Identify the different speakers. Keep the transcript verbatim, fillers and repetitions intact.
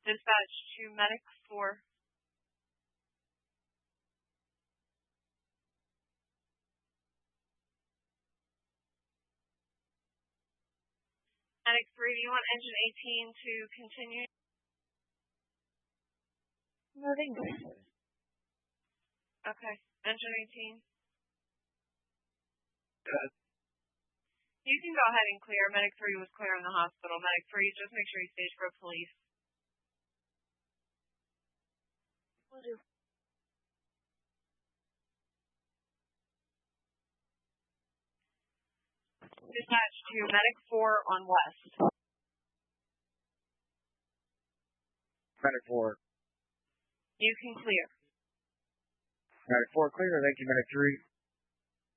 Speaker 1: Dispatch to Medic four. Medic three, do you want engine eighteen to continue?
Speaker 2: Moving.
Speaker 1: Okay, engine eighteen.
Speaker 3: Good.
Speaker 1: You can go ahead and clear. Medic three was clear in the hospital. Medic three, just make sure you stage for police.
Speaker 2: Will do.
Speaker 1: Dispatch to Medic four on West.
Speaker 3: Medic four.
Speaker 1: You can clear.
Speaker 3: Medic four clear. Thank you, Medic three.